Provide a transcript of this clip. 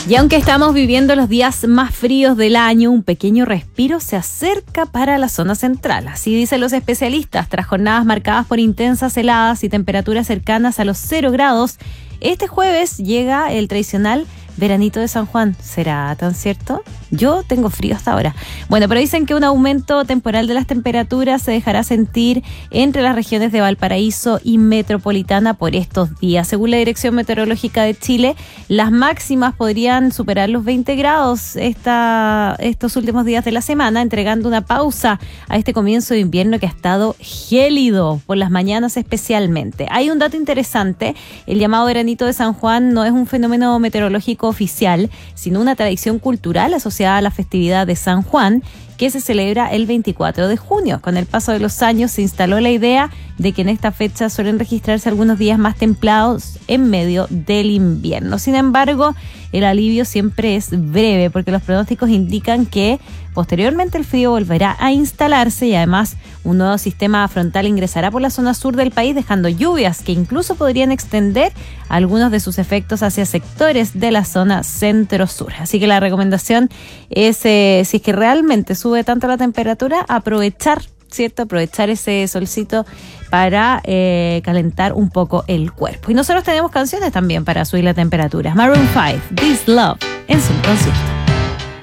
Y aunque estamos viviendo los días más fríos del año, un pequeño respiro se acerca para la zona central. Así dicen los especialistas, tras jornadas marcadas por intensas heladas y temperaturas cercanas a los 0 grados, este jueves llega el tradicional veranito de San Juan. ¿Será tan cierto? Yo tengo frío hasta ahora. Bueno, pero dicen que un aumento temporal de las temperaturas se dejará sentir entre las regiones de Valparaíso y Metropolitana por estos días. Según la Dirección Meteorológica de Chile, las máximas podrían superar los 20 grados estos últimos días de la semana, entregando una pausa a este comienzo de invierno que ha estado gélido por las mañanas especialmente. Hay un dato interesante: el llamado veranito de San Juan no es un fenómeno meteorológico oficial, sino una tradición cultural asociada a la festividad de San Juan, que se celebra el 24 de junio. Con el paso de los años se instaló la idea de que en esta fecha suelen registrarse algunos días más templados en medio del invierno. Sin embargo, el alivio siempre es breve, porque los pronósticos indican que posteriormente el frío volverá a instalarse y además un nuevo sistema frontal ingresará por la zona sur del país, dejando lluvias que incluso podrían extender algunos de sus efectos hacia sectores de la zona centro-sur. Así que la recomendación es, si es que realmente sube tanto la temperatura, aprovechar ese solcito para calentar un poco el cuerpo. Y nosotros tenemos canciones también para subir la temperatura. Maroon 5, This Love, en su concierto.